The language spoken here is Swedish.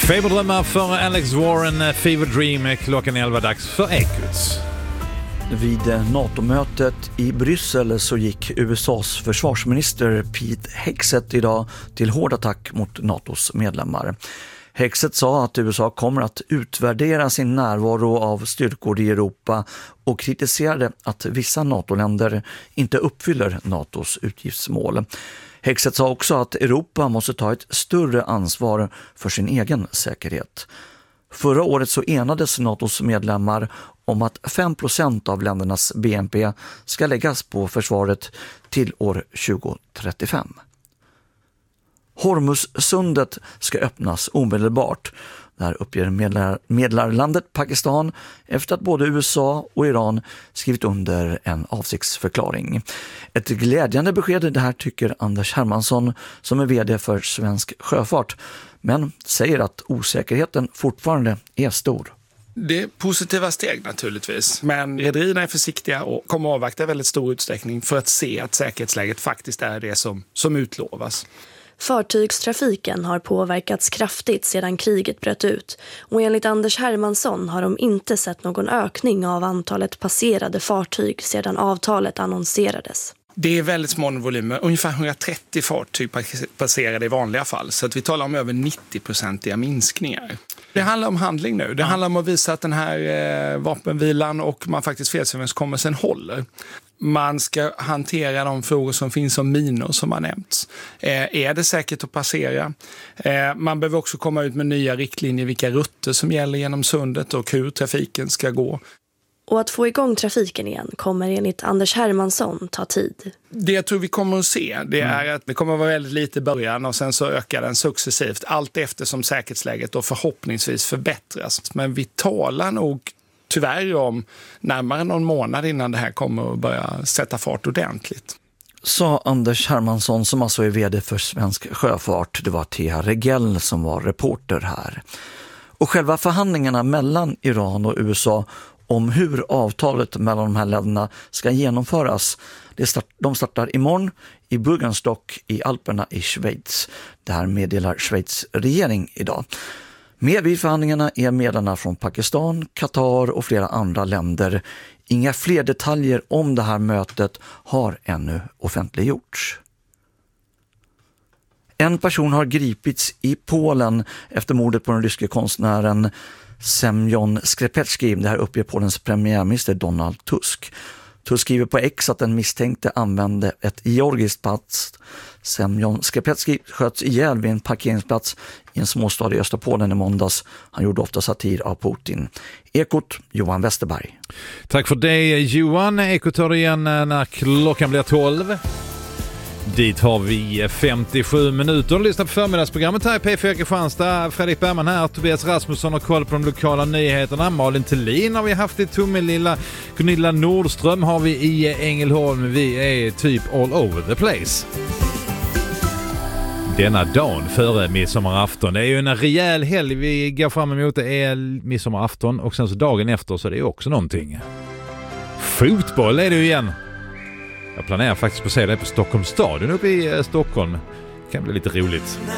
Feberdrömmar för Alex Warren, Fever Dream. Klockan 11, dags för Ekot. Vid NATO-mötet i Bryssel så gick USAs försvarsminister Pete Hegseth idag till hård attack mot NATOs medlemmar. Hegseth sa att USA kommer att utvärdera sin närvaro av styrkor i Europa och kritiserade att vissa NATO-länder inte uppfyller NATOs utgiftsmål. Hegseth sa också att Europa måste ta ett större ansvar för sin egen säkerhet. Förra året så enades NATOs medlemmar om att 5% av ländernas BNP ska läggas på försvaret till år 2035. Hormuzsundet ska öppnas omedelbart. Där uppger medlarlandet Pakistan efter att både USA och Iran skrivit under en avsiktsförklaring. Ett glädjande besked, det här tycker Anders Hermansson som är vd för Svensk Sjöfart, men säger att osäkerheten fortfarande är stor. Det är positiva steg naturligtvis, men rederierna är försiktiga och kommer att avvakta i väldigt stor utsträckning för att se att säkerhetsläget faktiskt är det som utlovas. Fartygstrafiken har påverkats kraftigt sedan kriget bröt ut och enligt Anders Hermansson har de inte sett någon ökning av antalet passerade fartyg sedan avtalet annonserades. Det är väldigt små volymer, ungefär 130 fartyg passerade i vanliga fall, så att vi talar om över 90% minskningar. Det handlar om handling nu, det handlar om att visa att den här vapenvilan och man faktiskt fredsöverenskommelsen håller. Man ska hantera de frågor som finns om minor som har nämnts. Är det säkert att passera? Man behöver också komma ut med nya riktlinjer vilka rutter som gäller genom sundet och hur trafiken ska gå. Och att få igång trafiken igen kommer enligt Anders Hermansson ta tid. Det jag tror vi kommer att se, det är att det kommer att vara väldigt lite i början och sen så ökar den successivt allt eftersom säkerhetsläget då förhoppningsvis förbättras. Men vi talar nog tyvärr om närmare någon månad innan det här kommer att börja sätta fart ordentligt. Sa Anders Hermansson som alltså är vd för Svensk Sjöfart. Det var Thea Regell som var reporter här. Och själva förhandlingarna mellan Iran och USA om hur avtalet mellan de här länderna ska genomföras. De startar imorgon i Bürgenstock i Alperna i Schweiz. Det här meddelar Schweiz regering idag. Med vid förhandlingarna är medlarna från Pakistan, Qatar och flera andra länder. Inga fler detaljer om det här mötet har ännu offentliggjorts. En person har gripits i Polen efter mordet på den ryske konstnären Semjon Skrzepecki. Det här uppger Polens premiärminister Donald Tusk. Tusk skriver på X att den misstänkte använde ett georgiskt pass. Semjon Skrzepecki sköts ihjäl vid en parkeringsplats i en småstad i östra Polen i måndags. Han gjorde ofta satir av Putin. Ekot, Johan Westerberg. Tack för det, Johan. Ekot tar igen när klockan blir 12. Dit har vi 57 minuter. Lyssna på förmiddagsprogrammet här i P4 Kristianstad. Fredrik Bergman här, Tobias Rasmusson har koll på de lokala nyheterna. Malin Thelin har vi haft i Tomelilla. Gunilla Nordström har vi i Ängelholm. Vi är typ all over the place. Denna dagen före midsommarafton. Det är ju en rejäl helg vi går fram emot. Det är midsommarafton och sen så dagen efter så är det också någonting. Fotboll är det ju igen. Jag planerar faktiskt på att se det på Stockholms stadion uppe i Stockholm. Det kan bli lite roligt.